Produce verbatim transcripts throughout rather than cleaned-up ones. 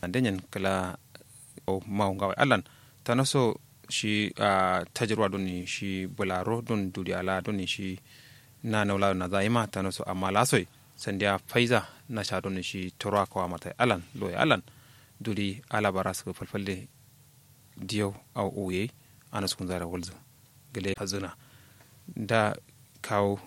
danyan kala ma ngawa alan tanaso shi tajirwa don ni shi bularo don duri ala don ni shi na naula na zaima tanaso amma lasoi sandiya faiza na sha don shi torwa kawa mata alan loy alan duri ala baras ko falfalle diyo au uye anas kun zara walzo gele hazuna da kawo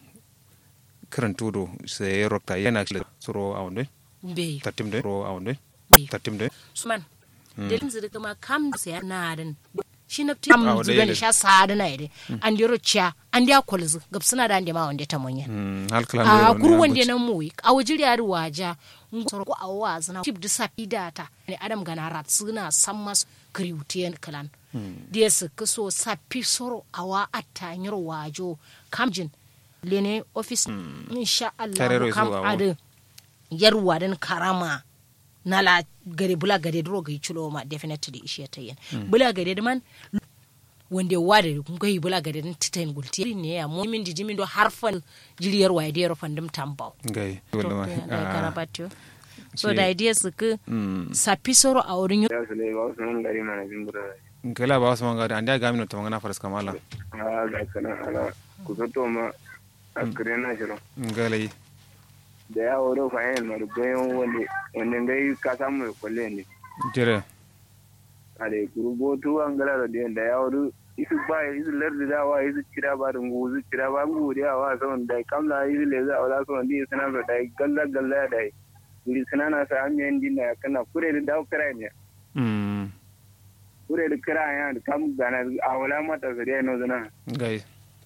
karantudo sai rokta yana suro a wanda be tatim de ro a wanda tatim de suman delin zira kama kam sai na dan shi na tim zuga sha sada na ide an diro cha an dia kolzu gabsuna da ande ma wanda ta munya hal klan a kuru wanda na muyi a wajiri ya waja ngoro ko awaza na tip disa pidata ne adam gana rat suna sammas kriutian klan dia su kaso sapi soro awa atanyir wajo kamjin lene office insha Allah kam adu yarwa dan karama nala gare bula gare dro ga chulo ma definitely ishe ta yin bula gare man wanda wade kun kai bula gare din titain gulti ne ya mu min jiji min do harfan jiriyar wa idea fandum tambao gai wallahi karabatio so the idea is que sapi soro a wurin ya sule ba su nan gari mana jin bura kala ba su manga da anda ga min to manga faras kamala a ga kana ala ku to ma akrena jiro galai da ya wuro fayin marubayin wanda wanda ngai ka samu kwalle ne jira ale kurubotu an gala da da ya wuro isu ba isu lardi da wa isu kira ba da nguzu kira ba ngu da wa son da kamla isu le za wala son di sana da galla galla da iri sana na sa amiyan dinna kana kure da dawo kira ne mm kure da kira ya da kam gana a wala mata zuriya no zana gai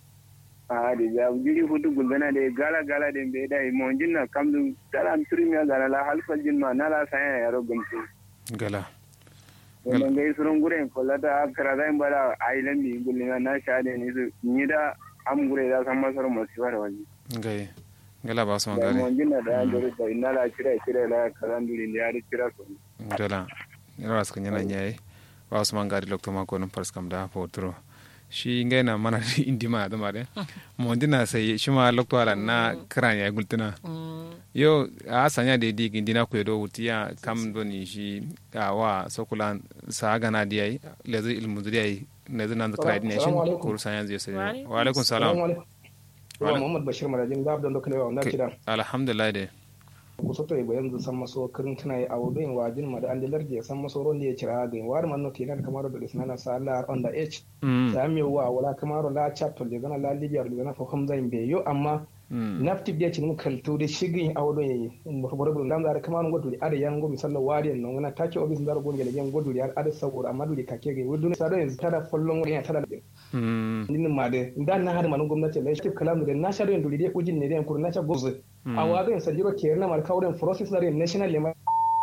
a da ya jiri futu gulbana da gala gala da bai da mon jinna kam du taran turmiya gala la halfal jinma na la saya ya rogum tu gala wannan gai surun gure ko la da akara da bara ailan mi gulina na sha da ni ni da am gure da san masar musiba da wani gai gala ba su da manga mon jinna da da da ina la kira kira la karan duri ya ri kira so gala ina su kanya nyai ba su manga di lokto ma ko non pars kam da potro shi ngaina mana indima da mare mo dina sai shi ma lokto ala na kran ya gultuna yo a sanya de di gindina ko do wutiya kam do ni shi wa sokulan sa gana di ai lezu ilmu di ai ne zan da krai ne shin ko sanya zai sai wa alaikum salam wa Muhammad Bashir Marajin da abdan lokale wa kida alhamdulillah de ku soto e bayan san maso kirin tana yi awo don wajin ma da an dalar da san maso ron da ya cira ga war man no kenan kamar da isnana sa Allah on the edge da mi wa wala kamar la chapter da gana la libya da gana fa hamza in beyo amma nafti da cin kalto da shigin awo don yayi barbaro dan da kamar godo da ada yan go misallo wariyan non gana take obis dar gon gele yan godo da ada saboda amma dole kake ga wudu sa da yanzu tada follon ya tada din ma da dan na har man gwamnati da shi kalam da na shari'a dole da ujin ne da kur na ta gozo a wadon sajiro ke na mar kauren process da national level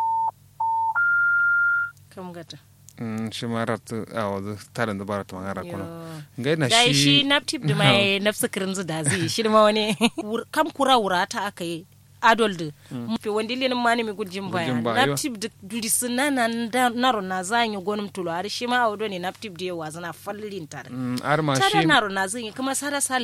kam gata mm shi marat a wadu tarin da barat magana kono ngai na shi shi naptip da mai nafsa kirinzu da zai shi ma wani kam kura wurata akai adolde fi wandi lenin mani mi guljin bayan naptip da dudisi na naro na zanyi gonum tulo har shi ma awdo ne naptip da yawa zana fallin tare arma shi naro na zanyi kuma sara